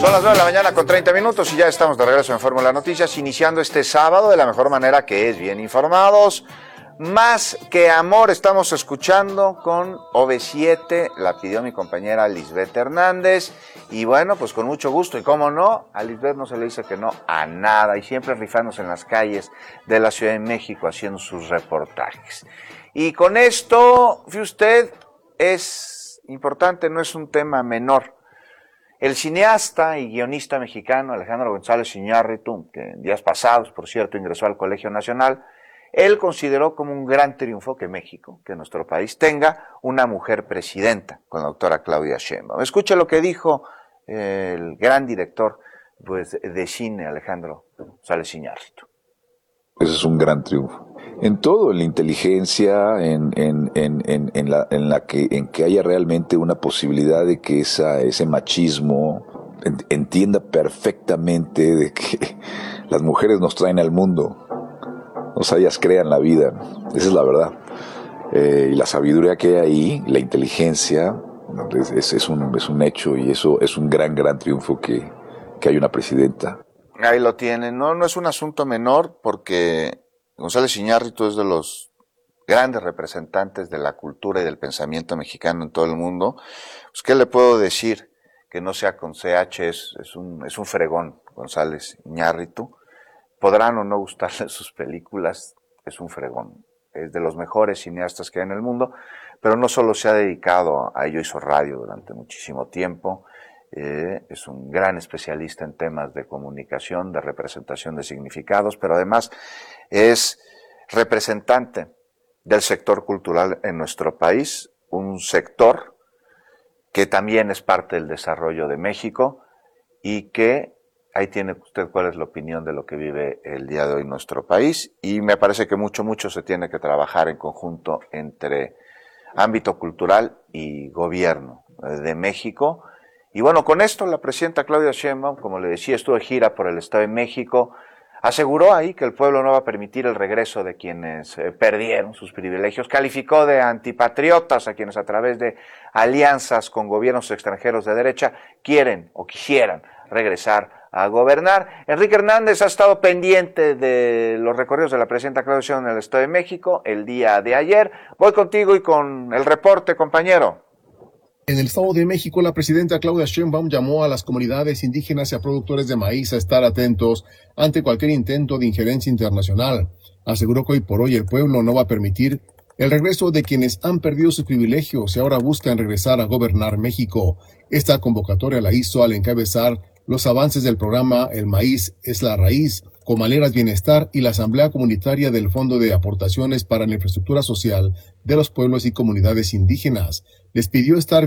Son las 9 de la mañana con 30 minutos y ya estamos de regreso en Fórmula Noticias, iniciando este sábado de la mejor manera, que es bien informados. Más que amor estamos escuchando con OV7, la pidió mi compañera Lisbeth Hernández, y bueno, pues con mucho gusto, y cómo no, a Lisbeth no se le dice que no a nada, y siempre rifándose en las calles de la Ciudad de México haciendo sus reportajes. Y con esto, fíjate usted, es importante, no es un tema menor. El cineasta y guionista mexicano Alejandro González Iñárritu, que en días pasados, por cierto, ingresó al Colegio Nacional, él consideró como un gran triunfo que México, que nuestro país tenga una mujer presidenta, con la doctora Claudia Sheinbaum. Escuche lo que dijo el gran director de cine Alejandro González Iñárritu. Ese es un gran triunfo. En todo, en la inteligencia, en que haya realmente una posibilidad de que ese machismo entienda perfectamente de que las mujeres nos traen al mundo. O sea, ellas crean la vida, esa es la verdad. Y la sabiduría que hay ahí, la inteligencia, es un hecho, y eso es un gran triunfo que hay una presidenta. Ahí lo tienen, no es un asunto menor, porque González Iñárritu es de los grandes representantes de la cultura y del pensamiento mexicano en todo el mundo. Pues, ¿qué le puedo decir? Que no sea con CH, es un fregón González Iñárritu. Podrán o no gustarle sus películas, es un fregón, es de los mejores cineastas que hay en el mundo, pero no solo se ha dedicado a ello, hizo radio durante muchísimo tiempo, es un gran especialista en temas de comunicación, de representación de significados, pero además es representante del sector cultural en nuestro país, un sector que también es parte del desarrollo de México y que ahí tiene usted cuál es la opinión de lo que vive el día de hoy nuestro país, y me parece que mucho se tiene que trabajar en conjunto entre ámbito cultural y gobierno de México. Y bueno, con esto la presidenta Claudia Sheinbaum, como le decía, estuvo de gira por el Estado de México, aseguró ahí que el pueblo no va a permitir el regreso de quienes perdieron sus privilegios, calificó de antipatriotas a quienes a través de alianzas con gobiernos extranjeros de derecha quieren o quisieran regresar a gobernar. Enrique Hernández ha estado pendiente de los recorridos de la presidenta Claudia Sheinbaum en el Estado de México el día de ayer. Voy contigo y con el reporte, compañero. En el Estado de México, la presidenta Claudia Sheinbaum llamó a las comunidades indígenas y a productores de maíz a estar atentos ante cualquier intento de injerencia internacional. Aseguró que hoy por hoy el pueblo no va a permitir el regreso de quienes han perdido sus privilegios y ahora buscan regresar a gobernar México. Esta convocatoria la hizo al encabezar los avances del programa El Maíz es la Raíz, Comaleras Bienestar y la Asamblea Comunitaria del Fondo de Aportaciones para la Infraestructura Social de los Pueblos y Comunidades Indígenas. Les pidió estar